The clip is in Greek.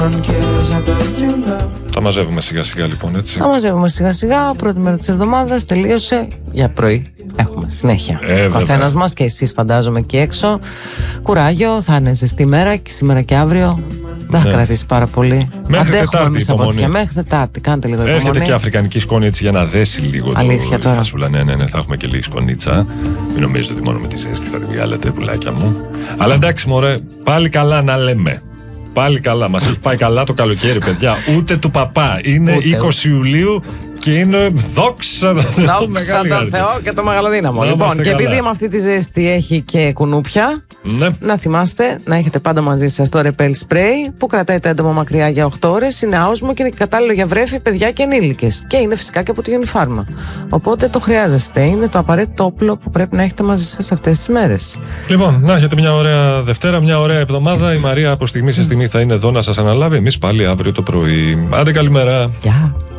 Τα μαζεύουμε σιγά σιγά λοιπόν, έτσι. Τα μαζεύουμε σιγά σιγά. Πρώτη μέρα της εβδομάδας τελείωσε. Για πρωί έχουμε συνέχεια. Ο καθένας μας και εσείς φαντάζομαι εκεί έξω. Κουράγιο, θα είναι ζεστή μέρα και σήμερα και αύριο. Δεν θα κρατήσει πάρα πολύ. Μέχρι Τετάρτη υπομονή. Μέχρι Τετάρτη, κάντε λίγο υπομονή. Έρχεται και αφρικανική σκόνη έτσι για να δέσει λίγο. Αλήθεια το φασούλα. Ναι, θα έχουμε και λίγη σκονίτσα. Μην νομίζετε ότι μόνο με τη ζέστη θα τη βγάλετε, πουλάκια μου. Αλλά εντάξει, μωρέ, πάλι καλά να λέμε. Πάλι καλά, μας έχει πάει καλά το καλοκαίρι, παιδιά. Ούτε του παπά. Είναι 20 Ιουλίου και είναι δόξα τω Θεώ και το μεγαλοδύναμο. Λοιπόν, και επειδή με αυτή τη ζέστη έχει και κουνούπια, να θυμάστε να έχετε πάντα μαζί σας το Repel Spray που κρατάει το έντομο μακριά για 8 ώρες. Είναι άοσμο και είναι κατάλληλο για βρέφη, παιδιά και ενήλικες. Και είναι φυσικά και από τη Unifarma. Οπότε το χρειάζεστε. Είναι το απαραίτητο όπλο που πρέπει να έχετε μαζί σας αυτές τις μέρες. Λοιπόν, να έχετε μια ωραία Δευτέρα, μια ωραία εβδομάδα. Η Μαρία από στιγμή σε στιγμή θα είναι εδώ να σας αναλάβει. Εμείς πάλι αύριο το πρωί. Άντε, καλημέρα. Γεια.